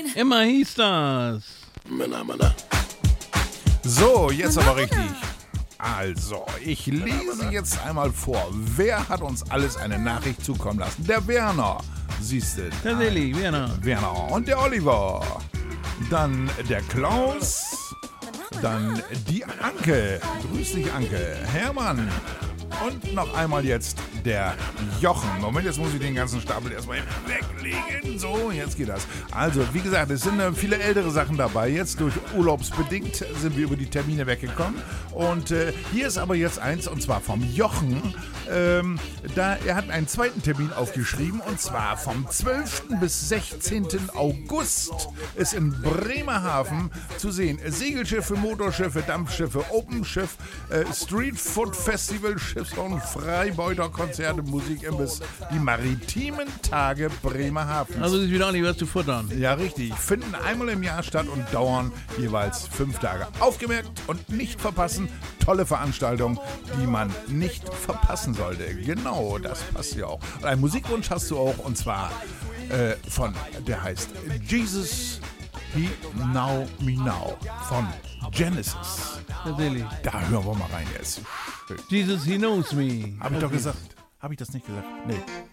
Immer hieß das. Männer, Männer. So, jetzt aber richtig. Also, ich lese jetzt einmal vor. Wer hat uns alles eine Nachricht zukommen lassen? Der Werner. Siehst du? Tatsächlich, Werner. Werner und der Oliver. Dann der Klaus. Dann die Anke. Grüß dich, Anke. Hermann. Und noch einmal jetzt der Jochen. Moment, jetzt muss ich den ganzen Stapel erstmal weglegen. So, jetzt geht das. Also, wie gesagt, es sind viele ältere Sachen dabei. Jetzt durch urlaubsbedingt sind wir über die Termine weggekommen. Und hier ist aber jetzt eins, und zwar vom Jochen. Er hat einen zweiten Termin aufgeschrieben, und zwar vom 12. bis 16. August ist in Bremerhaven zu sehen. Segelschiffe, Motorschiffe, Dampfschiffe, Open Schiff, Street Food Festival, Schiffshauen, Freibeuterkonzerte, Musikimbiss, die maritimen Tage Bremerhaven. Also ist wieder auch nicht was zu futtern. Ja, richtig. Finden einmal im Jahr statt und dauern jeweils 5 Tage. Aufgemerkt und nicht verpassen. Tolle Veranstaltung, die man nicht verpassen sollte. Genau, das passt ja auch. Und einen Musikwunsch hast du auch, und zwar der heißt Jesus He Now Me Now von Genesis. Tatsächlich. Da hören wir mal rein jetzt. Jesus, he knows me. Hab ich doch gesagt. Hab ich das nicht gesagt? Nee.